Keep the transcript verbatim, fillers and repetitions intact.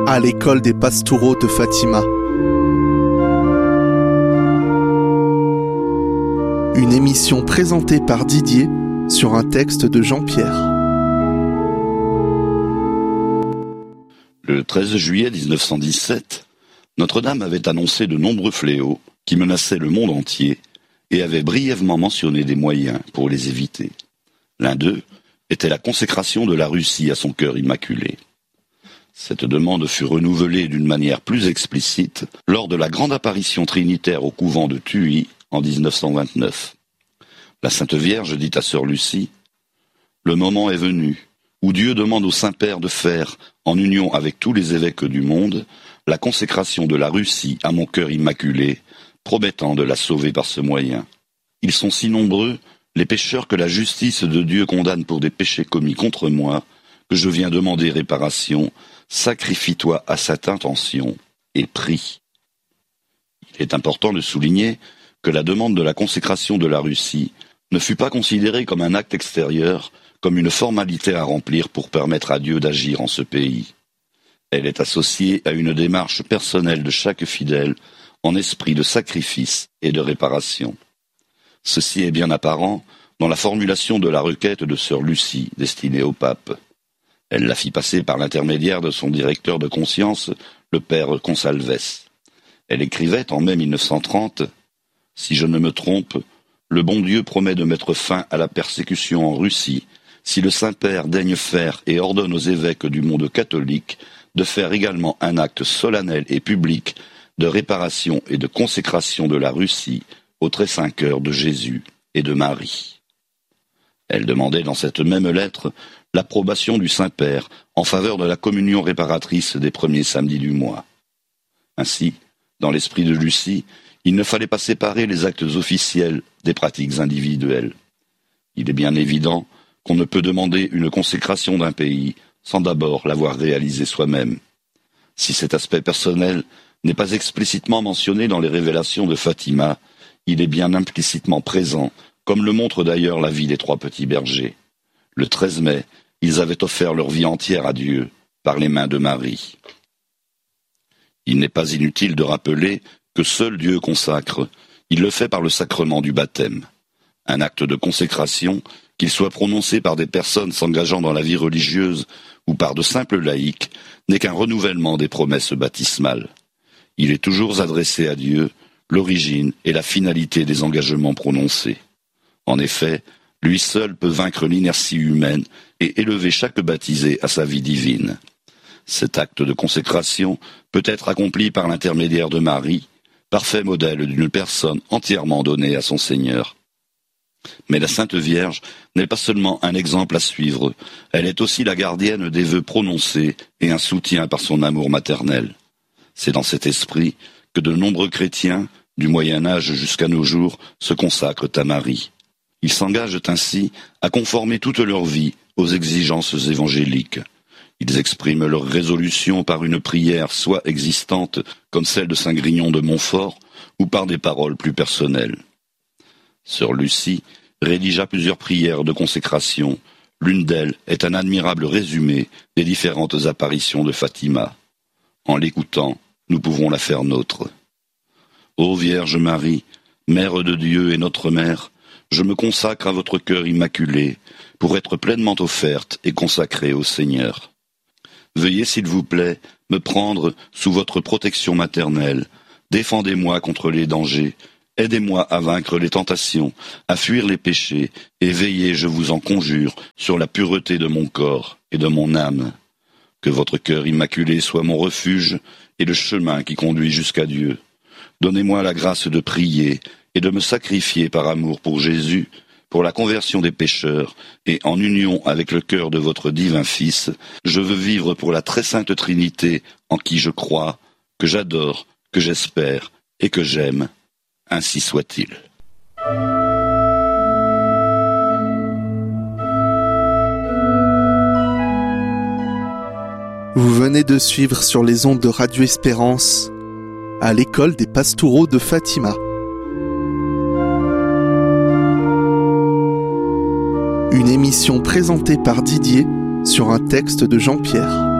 à l'école des Pastoureaux de Fatima. Une émission présentée par Didier sur un texte de Jean-Pierre. Le treize juillet mille neuf cent dix-sept, Notre-Dame avait annoncé de nombreux fléaux qui menaçaient le monde entier et avait brièvement mentionné des moyens pour les éviter. L'un d'eux était la consécration de la Russie à son cœur immaculé. Cette demande fut renouvelée d'une manière plus explicite lors de la grande apparition trinitaire au couvent de Tuy en dix-neuf cent vingt-neuf. La Sainte Vierge dit à sœur Lucie « Le moment est venu où Dieu demande au Saint-Père de faire, en union avec tous les évêques du monde, la consécration de la Russie à mon cœur immaculé, promettant de la sauver par ce moyen. Ils sont si nombreux, les pécheurs que la justice de Dieu condamne pour des péchés commis contre moi, que je viens demander réparation, sacrifie-toi à cette intention et prie. » Il est important de souligner que la demande de la consécration de la Russie ne fut pas considérée comme un acte extérieur, comme une formalité à remplir pour permettre à Dieu d'agir en ce pays. Elle est associée à une démarche personnelle de chaque fidèle en esprit de sacrifice et de réparation. Ceci est bien apparent dans la formulation de la requête de sœur Lucie destinée au pape. Elle la fit passer par l'intermédiaire de son directeur de conscience, le père Consalves. Elle écrivait en mai mille neuf cent trente « Si je ne me trompe, le bon Dieu promet de mettre fin à la persécution en Russie, si le Saint-Père daigne faire et ordonne aux évêques du monde catholique de faire également un acte solennel et public de réparation et de consécration de la Russie au très saint cœur de Jésus et de Marie. » Elle demandait dans cette même lettre l'approbation du Saint-Père en faveur de la communion réparatrice des premiers samedis du mois. Ainsi, dans l'esprit de Lucie, il ne fallait pas séparer les actes officiels des pratiques individuelles. Il est bien évident qu'on ne peut demander une consécration d'un pays sans d'abord l'avoir réalisé soi-même. Si cet aspect personnel n'est pas explicitement mentionné dans les révélations de Fatima, il est bien implicitement présent, comme le montre d'ailleurs la vie des trois petits bergers. Le treize mai, ils avaient offert leur vie entière à Dieu par les mains de Marie. Il n'est pas inutile de rappeler que seul Dieu consacre, il le fait par le sacrement du baptême. Un acte de consécration, qu'il soit prononcé par des personnes s'engageant dans la vie religieuse ou par de simples laïcs, n'est qu'un renouvellement des promesses baptismales. Il est toujours adressé à Dieu, l'origine et la finalité des engagements prononcés. En effet, lui seul peut vaincre l'inertie humaine et élever chaque baptisé à sa vie divine. Cet acte de consécration peut être accompli par l'intermédiaire de Marie, parfait modèle d'une personne entièrement donnée à son Seigneur. Mais la Sainte Vierge n'est pas seulement un exemple à suivre, elle est aussi la gardienne des vœux prononcés et un soutien par son amour maternel. C'est dans cet esprit que de nombreux chrétiens, du Moyen Âge jusqu'à nos jours, se consacrent à Marie. Ils s'engagent ainsi à conformer toute leur vie aux exigences évangéliques. Ils expriment leur résolution par une prière soit existante, comme celle de saint Grignon de Montfort, ou par des paroles plus personnelles. Sœur Lucie rédigea plusieurs prières de consécration. L'une d'elles est un admirable résumé des différentes apparitions de Fatima. En l'écoutant, nous pouvons la faire nôtre. Ô Vierge Marie, Mère de Dieu et notre Mère, je me consacre à votre cœur immaculé pour être pleinement offerte et consacrée au Seigneur. Veuillez, s'il vous plaît, me prendre sous votre protection maternelle. Défendez-moi contre les dangers. Aidez-moi à vaincre les tentations, à fuir les péchés, et veillez, je vous en conjure, sur la pureté de mon corps et de mon âme. Que votre cœur immaculé soit mon refuge et le chemin qui conduit jusqu'à Dieu. Donnez-moi la grâce de prier et de me sacrifier par amour pour Jésus, pour la conversion des pécheurs, et en union avec le cœur de votre divin Fils, je veux vivre pour la très sainte Trinité en qui je crois, que j'adore, que j'espère et que j'aime. Ainsi soit-il. Vous venez de suivre sur les ondes de Radio Espérance à l'école des Pastoureaux de Fatima. Une émission présentée par Didier sur un texte de Jean-Pierre.